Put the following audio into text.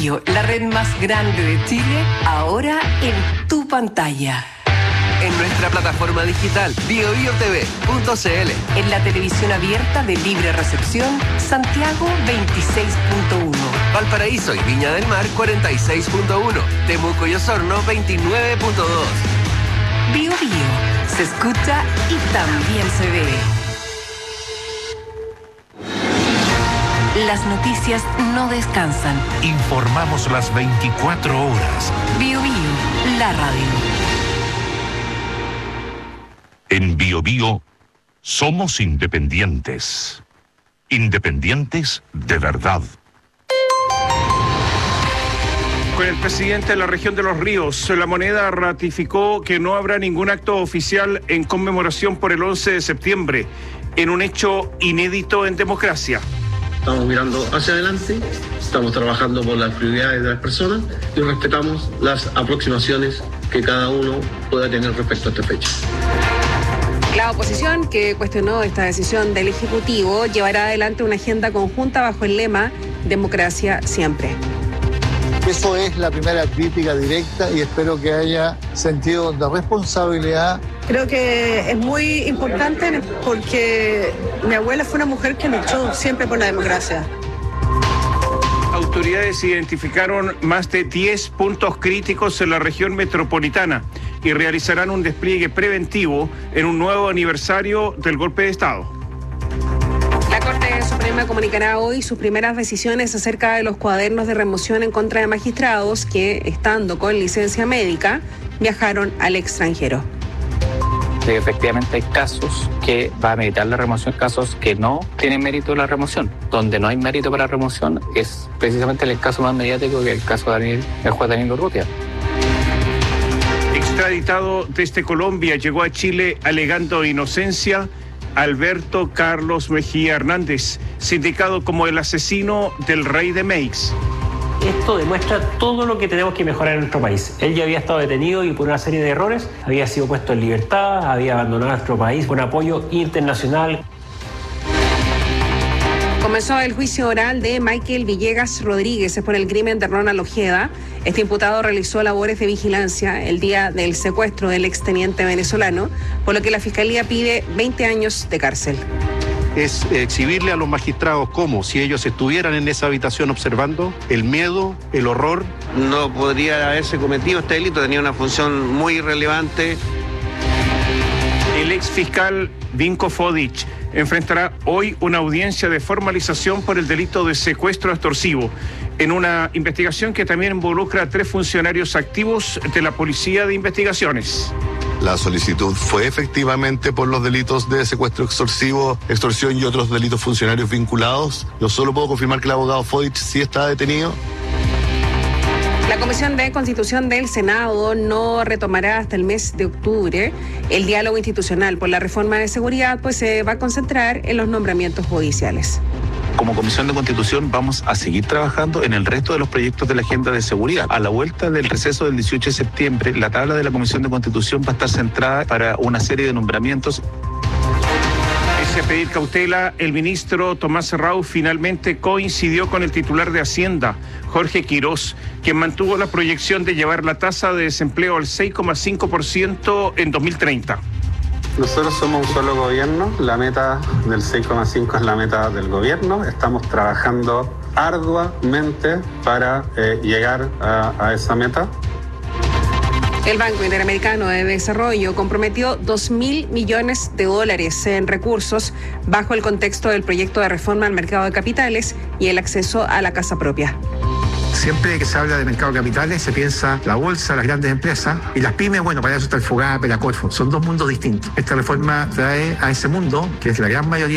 Bio, la red más grande de Chile, ahora en tu pantalla. En nuestra plataforma digital biobiotv.cl. En la televisión abierta de libre recepción, Santiago 26.1. Valparaíso y Viña del Mar 46.1. Temuco y Osorno 29.2. Bio Bio, se escucha y también se ve. Las noticias no descansan. Informamos las 24 horas. Bio Bio, la radio. En Bio Bio somos independientes. Independientes de verdad. Con el presidente de la región de Los Ríos, La Moneda ratificó que no habrá ningún acto oficial en conmemoración por el 11 de septiembre, en un hecho inédito en democracia. Estamos mirando hacia adelante, estamos trabajando por las prioridades de las personas y respetamos las aproximaciones que cada uno pueda tener respecto a esta fecha. La oposición, que cuestionó esta decisión del Ejecutivo, llevará adelante una agenda conjunta bajo el lema Democracia siempre. Eso es la primera crítica directa y espero que haya sentido de responsabilidad. Creo que es muy importante porque mi abuela fue una mujer que luchó siempre por la democracia. Autoridades identificaron más de 10 puntos críticos en la región metropolitana y realizarán un despliegue preventivo en un nuevo aniversario del golpe de Estado. La Corte Suprema comunicará hoy sus primeras decisiones acerca de los cuadernos de remoción en contra de magistrados que, estando con licencia médica, viajaron al extranjero. Efectivamente hay casos que va a meditar la remoción, casos que no tienen mérito la remoción. Donde no hay mérito para la remoción es precisamente el caso más mediático, que el caso de el juez Daniel Urrutia. Extraditado desde Colombia, llegó a Chile alegando inocencia Alberto Carlos Mejía Hernández, sindicado como el asesino del rey de Meix. Esto demuestra todo lo que tenemos que mejorar en nuestro país. Él ya había estado detenido y por una serie de errores había sido puesto en libertad, había abandonado nuestro país con apoyo internacional. Comenzó el juicio oral de Michael Villegas Rodríguez por el crimen de Ronald Ojeda. Este imputado realizó labores de vigilancia el día del secuestro del exteniente venezolano, por lo que la Fiscalía pide 20 años de cárcel. Es exhibirle a los magistrados como si ellos estuvieran en esa habitación observando el miedo, el horror. No podría haberse cometido este delito, tenía una función muy relevante. El ex fiscal Vinko Fodic enfrentará hoy una audiencia de formalización por el delito de secuestro extorsivo, en una investigación que también involucra a 3 funcionarios activos de la Policía de Investigaciones. La solicitud fue efectivamente por los delitos de secuestro extorsivo, extorsión y otros delitos funcionarios vinculados. Yo solo puedo confirmar que el abogado Fodic sí está detenido. La Comisión de Constitución del Senado no retomará hasta el mes de octubre el diálogo institucional por la reforma de seguridad, pues se va a concentrar en los nombramientos judiciales. Como Comisión de Constitución vamos a seguir trabajando en el resto de los proyectos de la agenda de seguridad. A la vuelta del receso del 18 de septiembre, la tabla de la Comisión de Constitución va a estar centrada para una serie de nombramientos. Pese a pedir cautela, el ministro Tomás Herrau finalmente coincidió con el titular de Hacienda, Jorge Quirós, quien mantuvo la proyección de llevar la tasa de desempleo al 6,5% en 2030. Nosotros somos un solo gobierno, la meta del 6,5 es la meta del gobierno, estamos trabajando arduamente para llegar a esa meta. El Banco Interamericano de Desarrollo comprometió $2.000 millones en recursos bajo el contexto del proyecto de reforma al mercado de capitales y el acceso a la casa propia. Siempre que se habla de mercado de capitales se piensa la bolsa, las grandes empresas y las pymes, bueno, para eso está el FOGAPE, la Corfo. Son 2 mundos distintos. Esta reforma trae a ese mundo, que es la gran mayoría